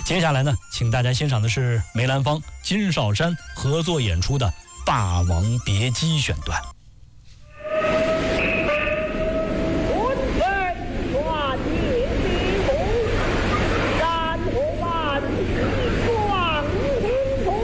接下来呢，请大家欣赏的是梅兰芳、金少山合作演出的《霸王别姬》选段。